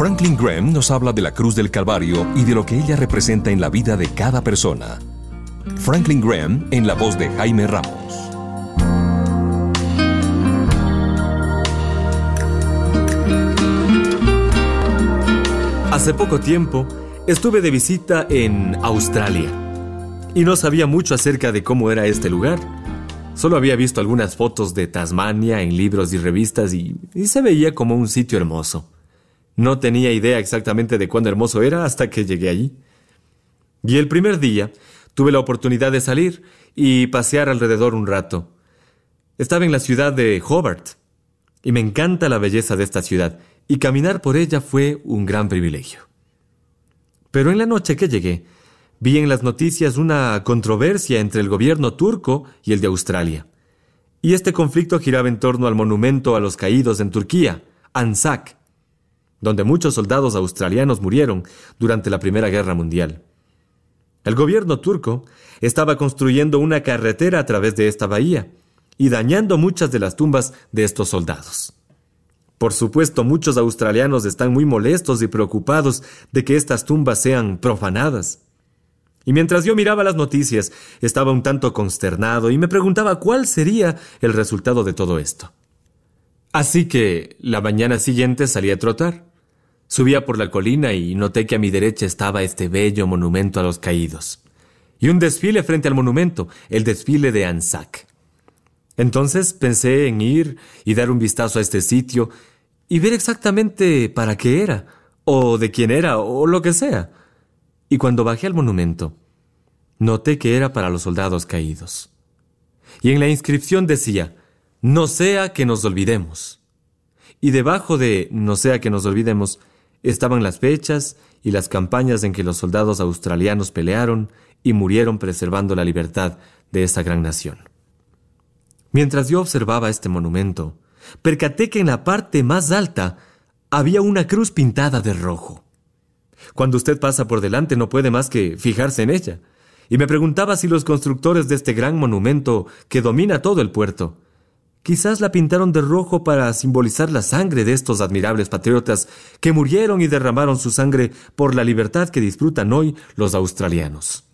Franklin Graham nos habla de la cruz del Calvario y de lo que ella representa en la vida de cada persona. Franklin Graham en la voz de Jaime Ramos. Hace poco tiempo estuve de visita en Australia y no sabía mucho acerca de cómo era este lugar. Solo había visto algunas fotos de Tasmania en libros y revistas y se veía como un sitio hermoso. No tenía idea exactamente de cuán hermoso era hasta que llegué allí. Y el primer día tuve la oportunidad de salir y pasear alrededor un rato. Estaba en la ciudad de Hobart y me encanta la belleza de esta ciudad y caminar por ella fue un gran privilegio. Pero en la noche que llegué, vi en las noticias una controversia entre el gobierno turco y el de Australia. Y este conflicto giraba en torno al monumento a los caídos en Turquía, Anzac, donde muchos soldados australianos murieron durante la Primera Guerra Mundial. El gobierno turco estaba construyendo una carretera a través de esta bahía y dañando muchas de las tumbas de estos soldados. Por supuesto, muchos australianos están muy molestos y preocupados de que estas tumbas sean profanadas. Y mientras yo miraba las noticias, estaba un tanto consternado y me preguntaba cuál sería el resultado de todo esto. Así que la mañana siguiente salí a trotar. Subía por la colina y noté que a mi derecha estaba este bello monumento a los caídos. Y un desfile frente al monumento, el desfile de Anzac. Entonces pensé en ir y dar un vistazo a este sitio y ver exactamente para qué era, o de quién era, o lo que sea. Y cuando bajé al monumento, noté que era para los soldados caídos. Y en la inscripción decía, no sea que nos olvidemos. Y debajo de no sea que nos olvidemos, estaban las fechas y las campañas en que los soldados australianos pelearon y murieron preservando la libertad de esta gran nación. Mientras yo observaba este monumento, percaté que en la parte más alta había una cruz pintada de rojo. Cuando usted pasa por delante no puede más que fijarse en ella, y me preguntaba si los constructores de este gran monumento que domina todo el puerto quizás la pintaron de rojo para simbolizar la sangre de estos admirables patriotas que murieron y derramaron su sangre por la libertad que disfrutan hoy los australianos.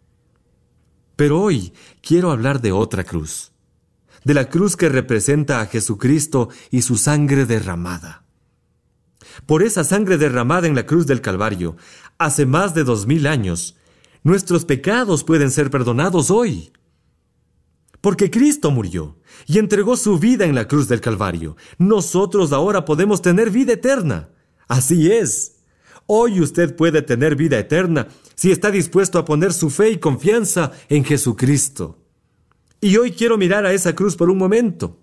Pero hoy quiero hablar de otra cruz, de la cruz que representa a Jesucristo y su sangre derramada. Por esa sangre derramada en la cruz del Calvario, hace más de 2000 años, nuestros pecados pueden ser perdonados hoy. Porque Cristo murió y entregó su vida en la cruz del Calvario. Nosotros ahora podemos tener vida eterna. Así es. Hoy usted puede tener vida eterna si está dispuesto a poner su fe y confianza en Jesucristo. Y hoy quiero mirar a esa cruz por un momento.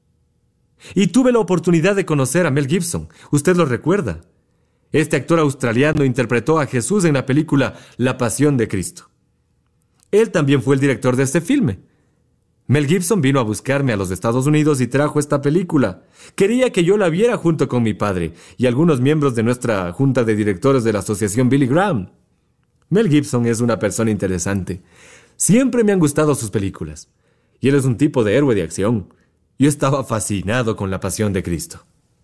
Y tuve la oportunidad de conocer a Mel Gibson. Usted lo recuerda. Este actor australiano interpretó a Jesús en la película La Pasión de Cristo. Él también fue el director de este filme. Mel Gibson vino a buscarme a los Estados Unidos y trajo esta película. Quería que yo la viera junto con mi padre y algunos miembros de nuestra junta de directores de la asociación Billy Graham. Mel Gibson es una persona interesante. Siempre me han gustado sus películas. Y él es un tipo de héroe de acción. Yo estaba fascinado con La Pasión de Cristo.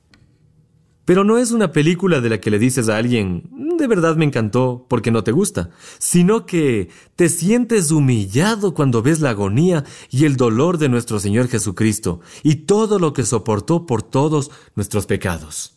Pero no es una película de la que le dices a alguien, de verdad me encantó, porque no te gusta, sino que te sientes humillado cuando ves la agonía y el dolor de nuestro Señor Jesucristo y todo lo que soportó por todos nuestros pecados.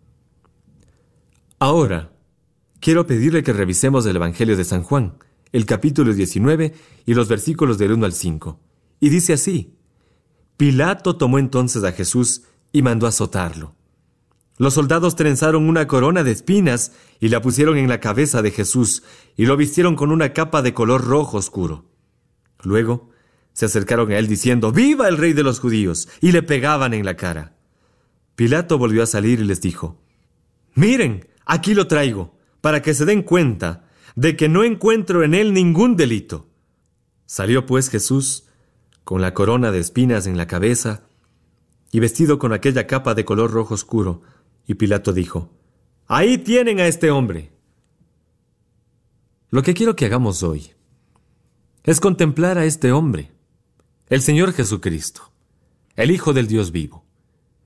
Ahora, quiero pedirle que revisemos el Evangelio de San Juan, el capítulo 19 y los versículos del 1 al 5. Y dice así: Pilato tomó entonces a Jesús y mandó azotarlo. Los soldados trenzaron una corona de espinas y la pusieron en la cabeza de Jesús y lo vistieron con una capa de color rojo oscuro. Luego se acercaron a él diciendo, ¡Viva el Rey de los Judíos! Y le pegaban en la cara. Pilato volvió a salir y les dijo, ¡Miren, aquí lo traigo, para que se den cuenta de que no encuentro en él ningún delito! Salió pues Jesús con la corona de espinas en la cabeza y vestido con aquella capa de color rojo oscuro. Y Pilato dijo, ¡Ahí tienen a este hombre! Lo que quiero que hagamos hoy es contemplar a este hombre, el Señor Jesucristo, el Hijo del Dios vivo.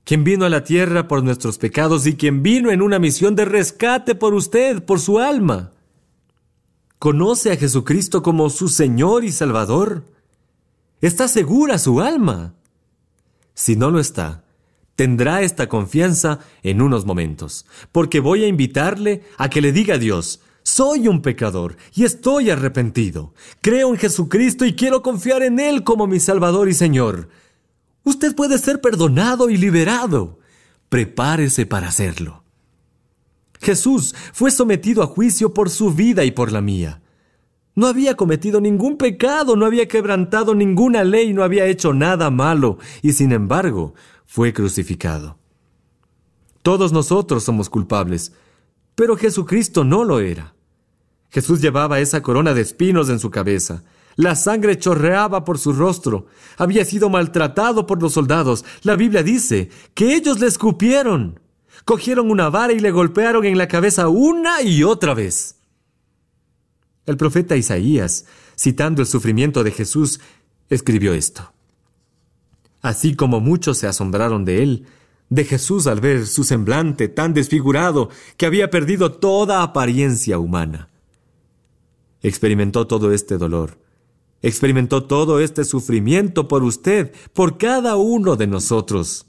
quien vino a la tierra por nuestros pecados y quien vino en una misión de rescate por usted, por su alma. ¿Conoce a Jesucristo como su Señor y Salvador? ¿Está segura su alma? Si no lo está, tendrá esta confianza en unos momentos, porque voy a invitarle a que le diga a Dios: soy un pecador y estoy arrepentido. Creo en Jesucristo y quiero confiar en Él como mi Salvador y Señor. Usted puede ser perdonado y liberado. Prepárese para hacerlo. Jesús fue sometido a juicio por su vida y por la mía. No había cometido ningún pecado, no había quebrantado ninguna ley, no había hecho nada malo, y sin embargo, fue crucificado. Todos nosotros somos culpables, pero Jesucristo no lo era. Jesús llevaba esa corona de espinos en su cabeza. La sangre chorreaba por su rostro. Había sido maltratado por los soldados. La Biblia dice que ellos le escupieron. Cogieron una vara y le golpearon en la cabeza una y otra vez. El profeta Isaías, citando el sufrimiento de Jesús, escribió esto: así como muchos se asombraron de él, de Jesús, al ver su semblante tan desfigurado que había perdido toda apariencia humana. Experimentó todo este dolor, experimentó todo este sufrimiento por usted, por cada uno de nosotros.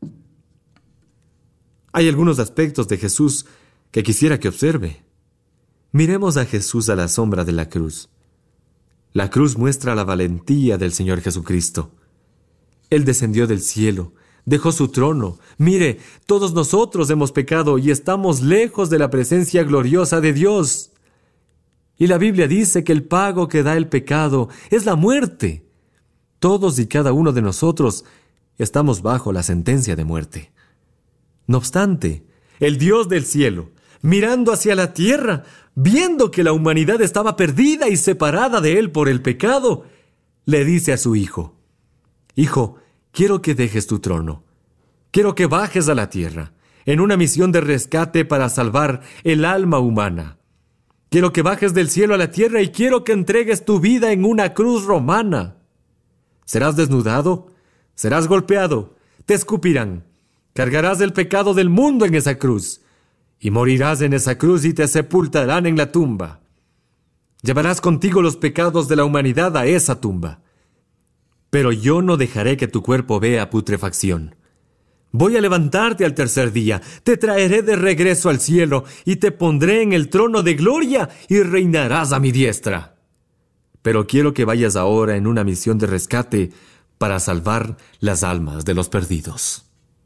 Hay algunos aspectos de Jesús que quisiera que observe. Miremos a Jesús a la sombra de la cruz. La cruz muestra la valentía del Señor Jesucristo. Él descendió del cielo, dejó su trono. Mire, todos nosotros hemos pecado y estamos lejos de la presencia gloriosa de Dios. Y la Biblia dice que el pago que da el pecado es la muerte. Todos y cada uno de nosotros estamos bajo la sentencia de muerte. No obstante, el Dios del cielo, mirando hacia la tierra, viendo que la humanidad estaba perdida y separada de Él por el pecado, le dice a su Hijo: Hijo, quiero que dejes tu trono. Quiero que bajes a la tierra, en una misión de rescate para salvar el alma humana. Quiero que bajes del cielo a la tierra y quiero que entregues tu vida en una cruz romana. Serás desnudado, serás golpeado, te escupirán, cargarás el pecado del mundo en esa cruz, y morirás en esa cruz y te sepultarán en la tumba. Llevarás contigo los pecados de la humanidad a esa tumba. Pero yo no dejaré que tu cuerpo vea putrefacción. Voy a levantarte al tercer día, te traeré de regreso al cielo y te pondré en el trono de gloria y reinarás a mi diestra. Pero quiero que vayas ahora en una misión de rescate para salvar las almas de los perdidos.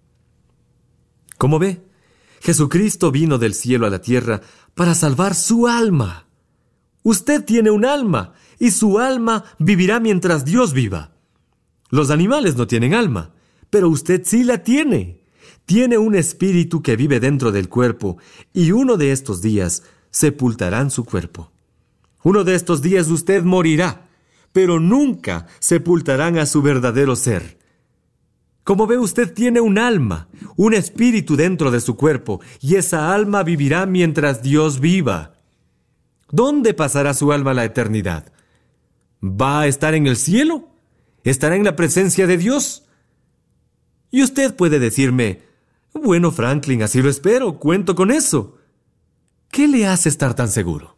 ¿Cómo ve? Jesucristo vino del cielo a la tierra para salvar su alma. Usted tiene un alma y su alma vivirá mientras Dios viva. Los animales no tienen alma, pero usted sí la tiene. Tiene un espíritu que vive dentro del cuerpo y uno de estos días sepultarán su cuerpo. Uno de estos días usted morirá, pero nunca sepultarán a su verdadero ser. Como ve, usted tiene un alma, un espíritu dentro de su cuerpo, y esa alma vivirá mientras Dios viva. ¿Dónde pasará su alma la eternidad? ¿Va a estar en el cielo? ¿Estará en la presencia de Dios? Y usted puede decirme: bueno, Franklin, así lo espero, cuento con eso. ¿Qué le hace estar tan seguro?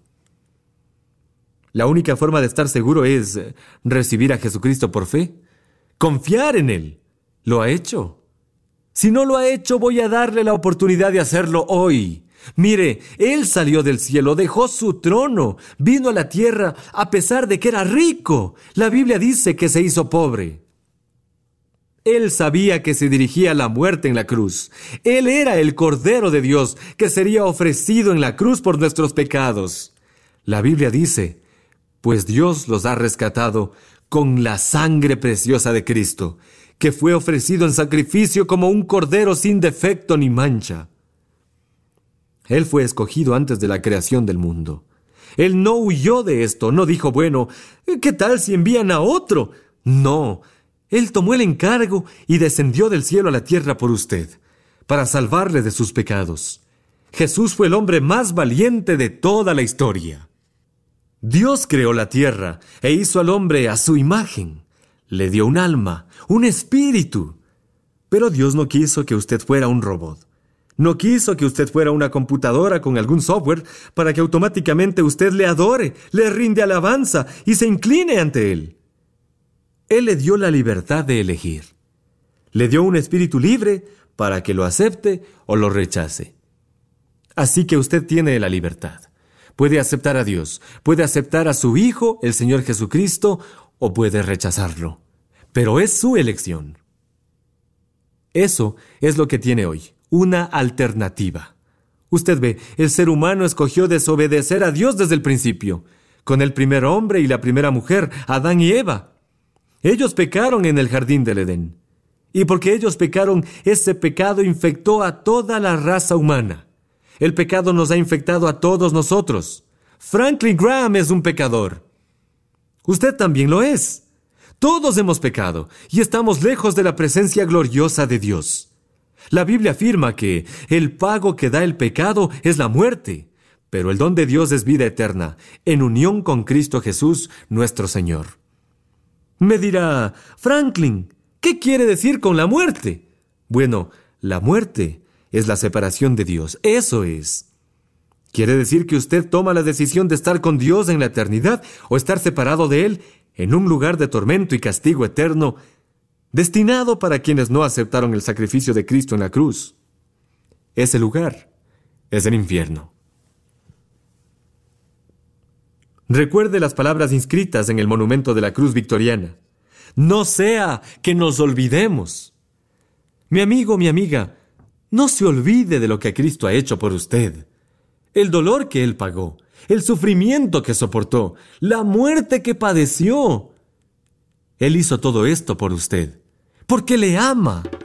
La única forma de estar seguro es recibir a Jesucristo por fe, confiar en Él. ¿Lo ha hecho? Si no lo ha hecho, voy a darle la oportunidad de hacerlo hoy. Mire, Él salió del cielo, dejó su trono, vino a la tierra a pesar de que era rico. La Biblia dice que se hizo pobre. Él sabía que se dirigía a la muerte en la cruz. Él era el Cordero de Dios que sería ofrecido en la cruz por nuestros pecados. La Biblia dice: pues Dios los ha rescatado con la sangre preciosa de Cristo, que fue ofrecido en sacrificio como un cordero sin defecto ni mancha. Él fue escogido antes de la creación del mundo. Él no huyó de esto, no dijo: bueno, ¿qué tal si envían a otro? No, Él tomó el encargo y descendió del cielo a la tierra por usted, para salvarle de sus pecados. Jesús fue el hombre más valiente de toda la historia. Dios creó la tierra e hizo al hombre a su imagen. Le dio un alma, un espíritu. Pero Dios no quiso que usted fuera un robot. No quiso que usted fuera una computadora con algún software para que automáticamente usted le adore, le rinde alabanza y se incline ante Él. Él le dio la libertad de elegir. Le dio un espíritu libre para que lo acepte o lo rechace. Así que usted tiene la libertad. Puede aceptar a Dios, puede aceptar a su Hijo, el Señor Jesucristo, o puede rechazarlo. Pero es su elección. Eso es lo que tiene hoy, una alternativa. Usted ve, el ser humano escogió desobedecer a Dios desde el principio, con el primer hombre y la primera mujer, Adán y Eva. Ellos pecaron en el jardín del Edén. Y porque ellos pecaron, ese pecado infectó a toda la raza humana. El pecado nos ha infectado a todos nosotros. Franklin Graham es un pecador. Usted también lo es. Todos hemos pecado y estamos lejos de la presencia gloriosa de Dios. La Biblia afirma que el pago que da el pecado es la muerte, pero el don de Dios es vida eterna, en unión con Cristo Jesús, nuestro Señor. Me dirá, Franklin, ¿qué quiere decir con la muerte? Bueno, la muerte es la separación de Dios, eso es. ¿Quiere decir que usted toma la decisión de estar con Dios en la eternidad o estar separado de Él en un lugar de tormento y castigo eterno, destinado para quienes no aceptaron el sacrificio de Cristo en la cruz? Ese lugar es el infierno. Recuerde las palabras inscritas en el monumento de la cruz victoriana. No sea que nos olvidemos. Mi amigo, mi amiga, no se olvide de lo que Cristo ha hecho por usted. El dolor que Él pagó, el sufrimiento que soportó, la muerte que padeció. Él hizo todo esto por usted, porque le ama.